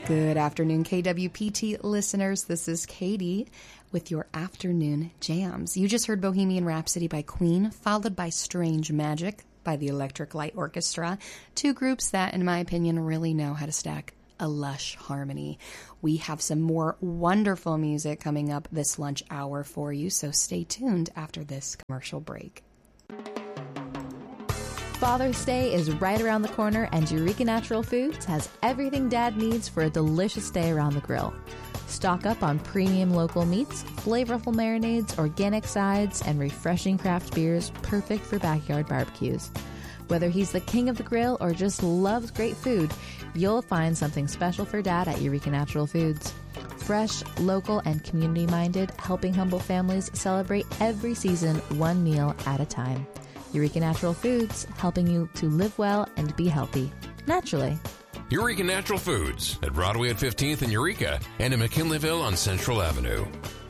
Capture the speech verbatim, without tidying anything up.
Good afternoon, K W P T listeners. This is Katie with your afternoon jams. You just heard Bohemian Rhapsody by Queen, followed by Strange Magic by the Electric Light Orchestra, two groups that, in my opinion, really know how to stack a lush harmony. We have some more wonderful music coming up this lunch hour for you, so stay tuned after this commercial break. Father's Day is right around the corner, and Eureka Natural Foods has everything Dad needs for a delicious day around the grill. Stock up on premium local meats, flavorful marinades, organic sides, and refreshing craft beers perfect for backyard barbecues. Whether he's the king of the grill or just loves great food, you'll find something special for Dad at Eureka Natural Foods. Fresh, local, and community-minded, helping humble families celebrate every season one meal at a time. Eureka Natural Foods, helping you to live well and be healthy, naturally. Eureka Natural Foods at Broadway at fifteenth in Eureka and in McKinleyville on Central Avenue.